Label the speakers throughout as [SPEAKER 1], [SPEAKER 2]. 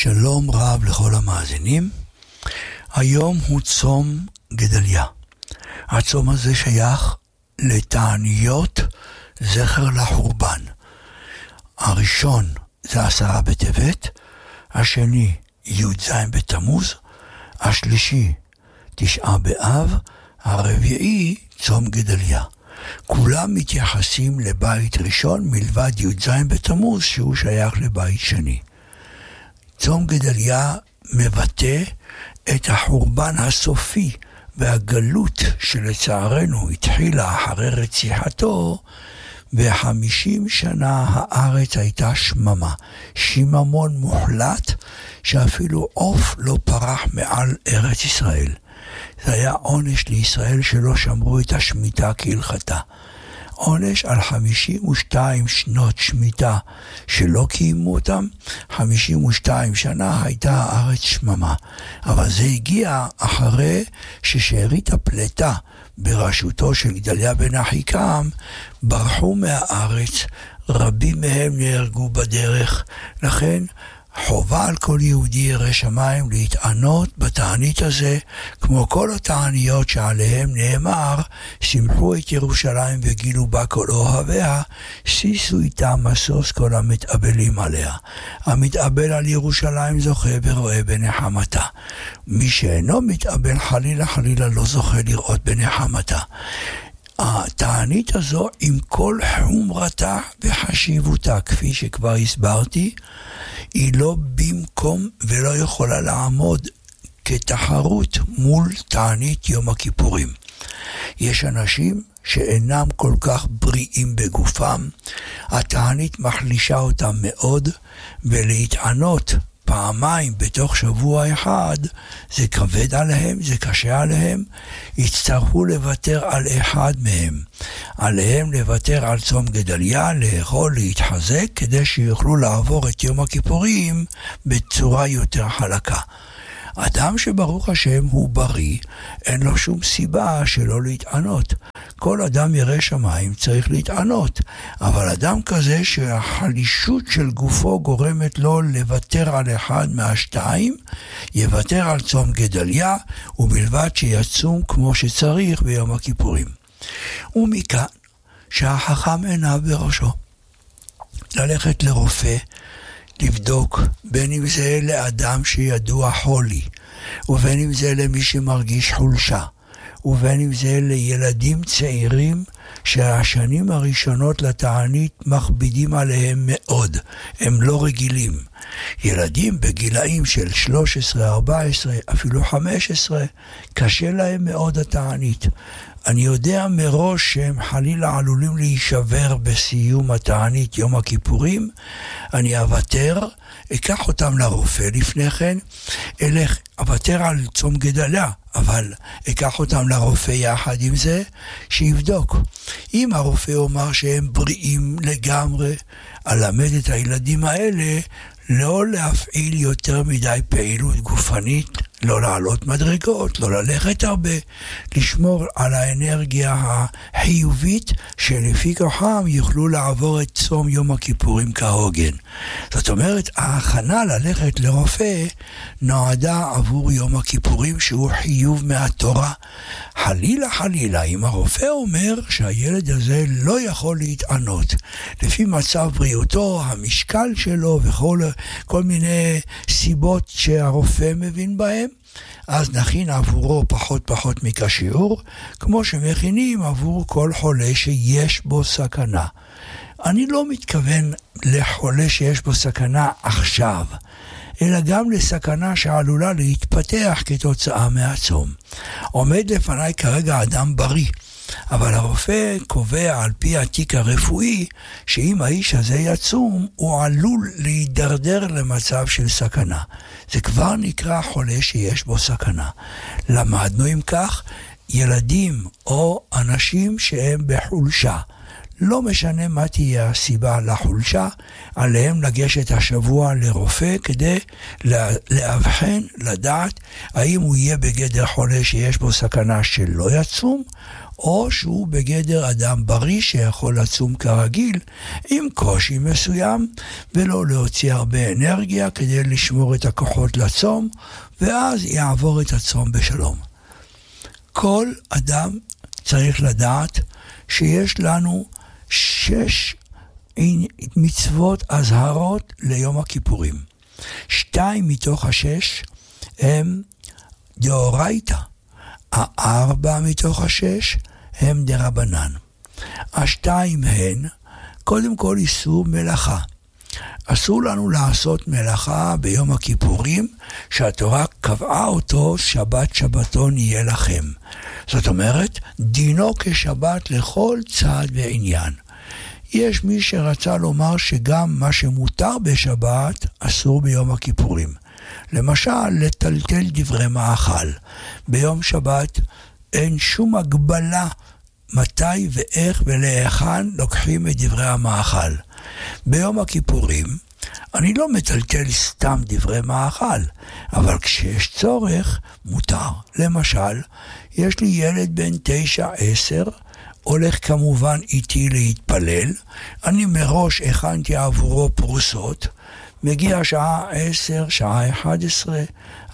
[SPEAKER 1] שלום רב לכל המאזינים. היום הוא צום גדליה. הצום הזה שייך לתעניות זכר לחורבן. הראשון זה 10 בטבת, השני י"ז בתמוז, השלישי 9 באב, הרביעי צום גדליה. כולם מתייחסים לבית ראשון מלבד י"ז בתמוז שהוא שייך לבית שני. צום גדליה מבטא את החורבן הסופי והגלות שלצערנו התחילה אחרי רציחתו, ו50 שנה הארץ הייתה שממה, שיממון מוחלט שאפילו עוף לא פרח מעל ארץ ישראל. זה היה עונש לישראל שלא שמרו את השמיטה כהלכתה. עונש על 52 שנות שמיטה שלא קיימו אותם. 52 שנה הייתה הארץ שממה, אבל זה הגיע אחרי ששארית הפלטה בראשותו של גדליה בן אחיקם ברחו מהארץ, רבים מהם נהרגו בדרך. לכן חובה על כל יהודי ירא שמיים להתענות בתענית הזה, כמו כל התעניות שעליהם נאמר, שמחו את ירושלים וגילו בה כל אוהביה, שישו איתה משוש כל המתאבלים עליה. המתאבל על ירושלים זוכה ורואה בנחמתה. מי שאינו מתאבל חלילה חלילה לא זוכה לראות בנחמתה. התענית הזו עם כל חומרתה וחשיבותה, כפי שכבר הסברתי, היא לא במקום ולא יכולה לעמוד כתחרות מול תענית יום הכיפורים. יש אנשים שאינם כל כך בריאים בגופם, התענית מחלישה אותם מאוד, ולהתענות פעמיים בתוך שבוע אחד זה כבד עליהם, זה קשה עליהם. יצטרכו לוותר על אחד מהם. עליהם לוותר על צום גדליה, לאכול, להתחזק, כדי שיוכלו לעבור את יום הכיפורים בצורה יותר חלקה. אדם שברוך השם הוא בריא, אין לו שום סיבה שלא להתענות. כל אדם ירא שמיים צריך להתענות, אבל אדם כזה שהחלישות של גופו גורמת לו לוותר על אחד מהשתיים, יוותר על צום גדליה, ובלבד שיצום כמו שצריך ביום הכיפורים. ומכאן שהחכם עיניו בראשו. ללכת לרופא, לבדוק, בין אם זה לאדם שידוע חולי, ובין אם זה למי שמרגיש חולשה, ובין אם זה לילדים צעירים שהשנים הראשונות לתענית מכבידים עליהם מאוד, הם לא רגילים. ילדים בגילאים של 13, 14, אפילו 15, קשה להם מאוד התענית. אני יודע מראש שהם חלילה עלולים להישבר בסיום התענית יום הכיפורים. אני אוותר, אקח אותם לרופא לפני כן, אוותר על צום גדליה, אבל אקח אותם לרופא יחד עם זה, שיבדוק. אם הרופא אומר שהם בריאים לגמרי, אלמד את הילדים האלה לא להפעיל יותר מדי פעילות גופנית, לא לעלות מדרגות, לא ללכת הרבה, לשמור על האנרגיה החיובית שלפי כוחם יוכלו לעבור את צום יום הכיפורים כהוגן. זאת אומרת, ההכנה ללכת לרופא נועדה עבור יום הכיפורים שהוא חיוב מהתורה. חלילה חלילה, אם הרופא אומר שהילד הזה לא יכול להתענות, לפי מצב בריאותו, המשקל שלו וכל מיני סיבות שהרופא מבין בהם, אז נכין עבורו פחות מכשיעור, כמו שמכינים עבור כל חולה שיש בו סכנה. אני לא מתכוון לחולה שיש בו סכנה עכשיו, אלא גם לסכנה שעלולה להתפתח כתוצאה מהצום. עומד לפניי כרגע אדם בריא, אבל הרופא קובע על פי התיק הרפואי שאם האיש הזה יצום הוא עלול להידרדר למצב של סכנה. זה כבר נקרא חולה שיש בו סכנה. למדנו עם כך ילדים או אנשים שהם בחולשה לא משנה מה תהיה הסיבה לחולשה, עליהם לגשת השבוע לרופא כדי להבחן, לדעת האם הוא יהיה בגדר חולה שיש בו סכנה שלא יצום, או שהוא בגדר אדם בריא שיכול לצום כרגיל עם קושי מסוים ולא להוציא הרבה אנרגיה כדי לשמור את הכוחות לצום, ואז יעבור את הצום בשלום. כל אדם צריך לדעת שיש לנו 6 מצוות הזהרות ליום הכיפורים. 2 מתוך 6 הם דאורייתא, 4 מתוך 6 הם דרבנן. 2 הן, קודם כל איסור מלאכה. אסור לנו לעשות מלאכה ביום הכיפורים, שהתורה קבעה אותו שבת שבתון יהיה לכם. זאת אומרת, דינו כשבת לכל צעד ועניין. יש מי שרצה לומר שגם מה שמותר בשבת אסור ביום הכיפורים. למשל, לטלטל דברי מאכל. ביום שבת אין שום הגבלה מתי ואיך ולהיכן לוקחים את דברי המאכל. ביום הכיפורים אני לא מטלטל סתם דברי מאכל, אבל כשיש צורך מותר. למשל, יש לי ילד בן 9-10, הולך כמובן איתי להתפלל, אני מראש הכנתי עבורו פרוסות, מגיע שעה 10, שעה 11,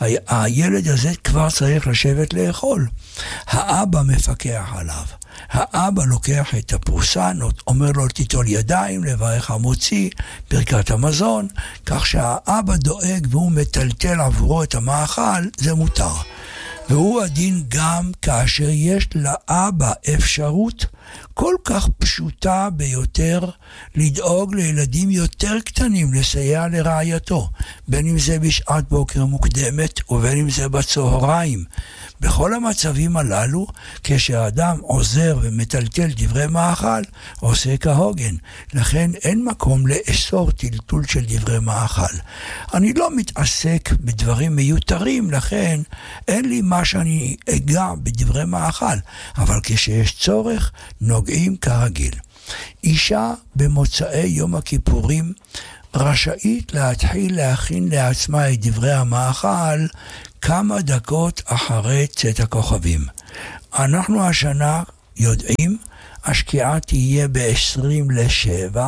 [SPEAKER 1] הילד הזה כבר צריך לשבת לאכול. האבא מפקח עליו. האבא לוקח את הפרוסה, אומר לו תיטול ידיים, לברך המוציא, ברכת המזון, כך שהאבא דואג והוא מטלטל עבורו את המאכל, זה מותר. והוא הדין גם כאשר יש לאבא אפשרות כל כך פשוטה ביותר לדאוג לילדים יותר קטנים, לסייע לרעייתו, בין אם זה בשעת בוקר מוקדמת ובין אם זה בצהריים. בכל המצבים הללו, כשאדם עוזר ומטלטל דברי מאכל, עושה כהוגן. לכן אין מקום לאסור טלטול של דברי מאכל. אני לא מתעסק בדברים מיותרים, לכן אין לי מה שאני אגע בדברי מאכל, אבל כשיש צורך, נוגעים כרגיל. אישה במוצאי יום הכיפורים רשאית להתחיל להכין לעצמה את דברי המאכל כמה דקות אחרי צאת הכוכבים. אנחנו השנה יודעים, השקיעה תהיה ב-6:50,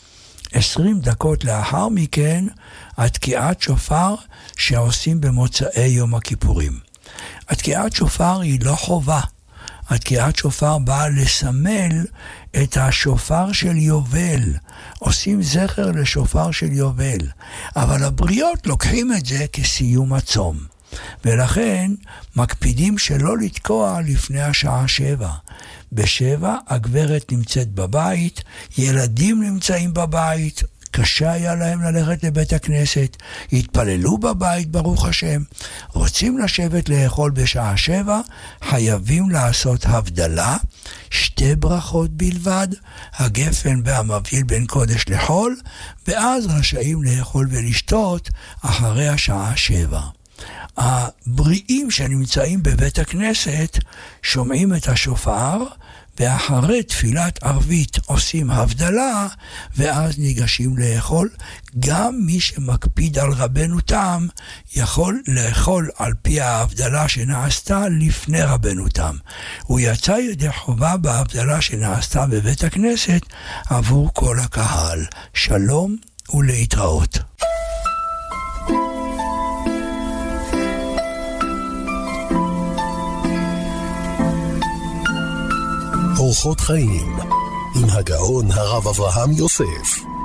[SPEAKER 1] 20 דקות לאחר מכן, התקיעת שופר שעושים במוצאי יום הכיפורים. התקיעת שופר היא לא חובה. התקיעת שופר באה לסמל את השופר של יובל. עושים זכר לשופר של יובל. אבל הבריות לוקחים את זה כסיום הצום. ולכן מקפידים שלא לתקוע לפני השעה 7. ב7 הגברת נמצאת בבית, ילדים נמצאים בבית, קשה היה להם ללכת לבית הכנסת, התפללו בבית ברוך השם, רוצים לשבת לאכול בשעה 7, חייבים לעשות הבדלה, 2 ברכות בלבד, הגפן והמבדיל בין קודש לחול, ואז רשאים לאכול ולשתות אחרי השעה 7. הבריאים שנמצאים בבית הכנסת שומעים את השופר, ואחרי תפילת ערבית עושים הבדלה, ואז ניגשים לאכול. גם מי שמקפיד על רבנו תם יכול לאכול על פי ההבדלה שנעשתה לפני רבנו תם. הוא יצא ידי חובה בהבדלה שנעשתה בבית הכנסת עבור כל הקהל. שלום ולהתראות.
[SPEAKER 2] אורחות חיים עם הגאון הרב אברהם יוסף.